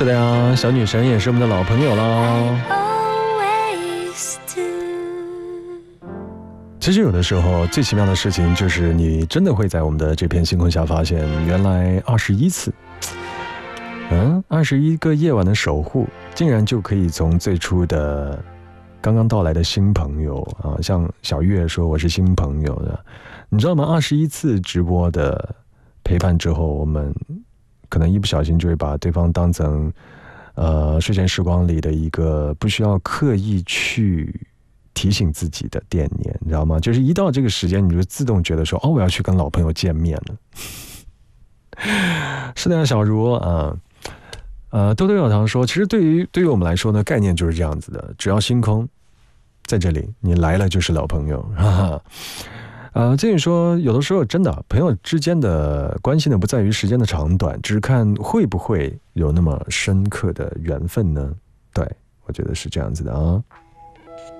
是的呀，小女神也是我们的老朋友啦。其实有的时候最奇妙的事情就是你真的会在我们的这片星空下发现，原来21次21个夜晚的守护，竟然就可以从最初的刚刚到来的新朋友啊，像小月说我是新朋友的，你知道吗？21次直播的陪伴之后，我们可能一不小心就会把对方当成睡前时光里的一个不需要刻意去提醒自己的惦念，你知道吗？就是一到这个时间，你就自动觉得说，我要去跟老朋友见面了。是的呀，小茹啊。多多有糖说，其实对于我们来说呢，概念就是这样子的，只要星空在这里，你来了就是老朋友。哈哈。建议说，有的时候真的朋友之间的关系呢，不在于时间的长短，只是看会不会有那么深刻的缘分呢？对，我觉得是这样子的啊。